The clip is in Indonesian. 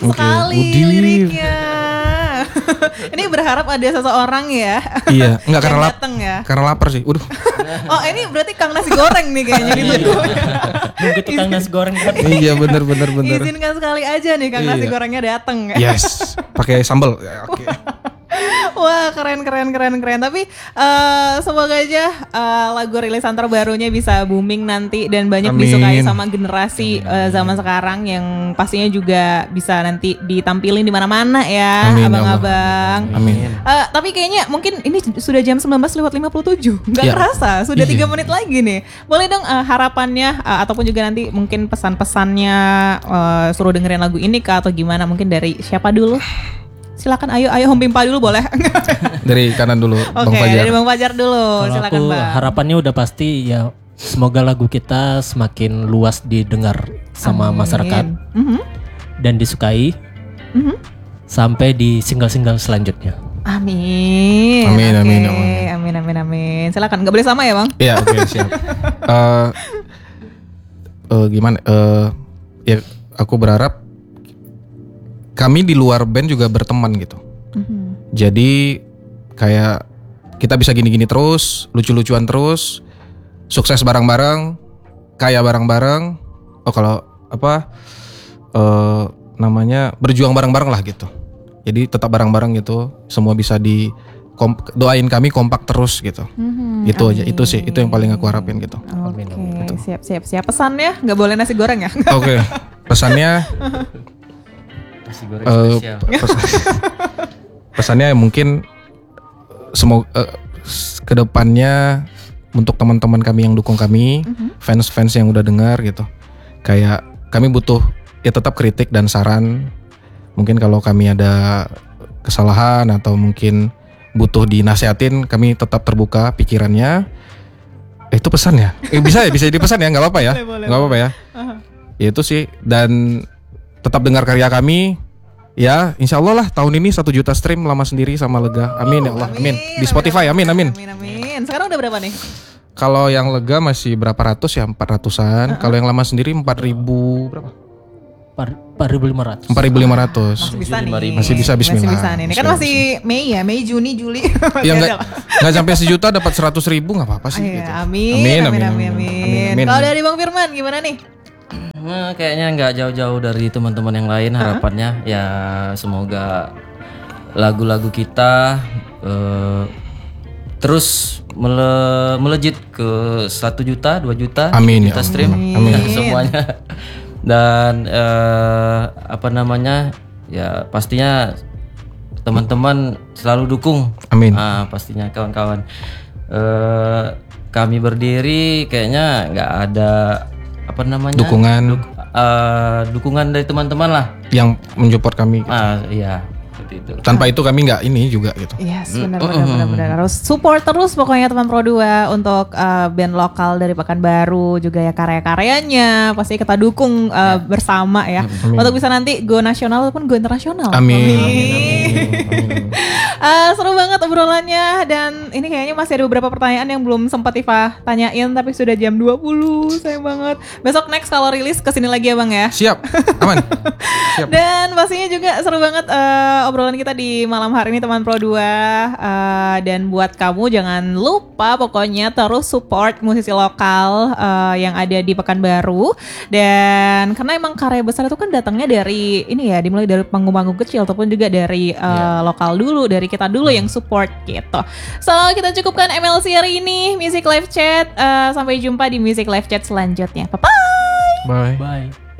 sekali liriknya. Ini berharap ada seseorang ya. Iya, enggak karena ya. Karena lapar sih. Waduh. Oh, ini berarti Kang Nasi Goreng nih kayaknya ditunggu. Nunggu tukang nasi goreng kan. Iya, benar. Izinkan sekali aja nih Kang Nasi Gorengnya datang. Yes, pakai sambal. Ya, oke. Wah, keren. Tapi semoga aja lagu rilisan terbarunya bisa booming nanti dan banyak disukai sama generasi zaman sekarang yang pastinya juga bisa nanti ditampilin di mana-mana ya, abang-abang. Amin. Tapi kayaknya mungkin ini sudah jam 19:57. Nggak kerasa, sudah 3 menit lagi nih. Boleh dong harapannya ataupun juga nanti mungkin pesan-pesannya suruh dengerin lagu ini kah atau gimana? Mungkin dari siapa dulu? Silakan, ayo Home Pimpa dulu boleh. Dari kanan dulu, Bang Fajar. Dari Bang Fajar dulu. Kalau Silakan, aku Bang. harapannya udah pasti ya, semoga lagu kita semakin luas didengar sama masyarakat dan disukai sampai di single-single selanjutnya. Amin. Amin. Silakan, nggak boleh sama ya, Bang? Iya, oke, siap. Gimana? Ya aku berharap kami di luar band juga berteman gitu. Jadi kayak kita bisa gini-gini terus, lucu-lucuan terus, sukses bareng-bareng, kaya bareng-bareng. Oh kalau namanya berjuang bareng-bareng lah gitu. Jadi tetap bareng-bareng gitu. Semua bisa doain kami kompak terus gitu. Itu aja, itu sih, itu yang paling aku harapin gitu. Oke, gitu. Siap. Pesannya nggak boleh nasi goreng ya? Oke, pesannya. Pesannya mungkin semoga kedepannya untuk teman-teman kami yang dukung kami, fans-fans yang udah dengar gitu, kayak kami butuh ya tetap kritik dan saran. Mungkin kalau kami ada kesalahan atau mungkin butuh dinasehatin, kami tetap terbuka pikirannya. Itu pesannya. Bisa jadi pesan ya, nggak apa-apa ya, nggak apa-apa ya. Ya itu sih, dan tetap dengar karya kami. Ya, insya Allah lah tahun ini 1 juta stream lama sendiri sama lega. Amin ya Allah, amin. Di Spotify, amin. Sekarang udah berapa nih? Kalau yang lega masih berapa ratus ya, 400-an. Kalau yang lama sendiri 4.000 berapa? 4.500. 4.500. Masih bisa nih. Masih bisa, bismillah. Masih bisa nih. Ini kan masih Mei ya, Mei, Juni, Juli. Ya nggak sampai 1 juta dapat 100.000 nggak apa-apa sih. Gitu. Amin. Kalau dari Bang Firman gimana nih? Kayaknya nggak jauh-jauh dari teman-teman yang lain. Harapannya ya semoga lagu-lagu kita terus melejit ke 1 juta, 2 juta, amin, 3 juta stream. Amin. Semuanya. Dan ya pastinya teman-teman selalu dukung. Amin. Pastinya kawan-kawan. Kami berdiri kayaknya nggak ada dukungan dari teman-teman lah yang mensupport kami. Iya, seperti itu. Tanpa itu kami nggak ini juga gitu. Yes, benar. Harus support terus pokoknya teman Pro 2 untuk band lokal dari Pekanbaru juga ya, karya-karyanya pasti kita dukung bersama ya. Untuk bisa nanti go nasional ataupun go internasional. Amin. Seru banget obrolannya, dan ini kayaknya masih ada beberapa pertanyaan yang belum sempat Iva tanyain tapi sudah jam 20. Sayang banget. Besok next kalau rilis kesini lagi ya Bang ya. Siap. Aman. Siap. Dan pastinya juga seru banget obrolan kita di malam hari ini teman Pro 2. Dan buat kamu jangan lupa pokoknya terus support musisi lokal yang ada di Pekanbaru. Dan karena emang karya besar itu kan datangnya dari ini ya, dimulai dari panggung-panggung kecil ataupun juga dari lokal dulu, dari kita dulu yang support gitu. So kita cukupkan MLC hari ini Music Live Chat. Sampai jumpa di Music Live Chat selanjutnya. Bye. Bye.